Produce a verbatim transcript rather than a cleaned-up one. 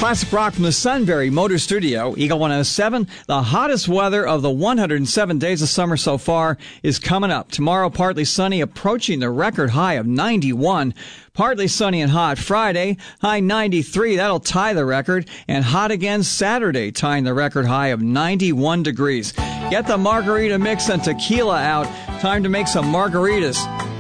Classic rock from the Sunbury Motor Studio, Eagle one oh seven. The hottest weather of the one hundred seven days of summer so far is coming up. Tomorrow, partly sunny, approaching the record high of ninety-one. Partly sunny and hot Friday, high ninety-three. That'll tie the record. And hot again Saturday, tying the record high of ninety-one degrees. Get the margarita mix and tequila out. Time to make some margaritas.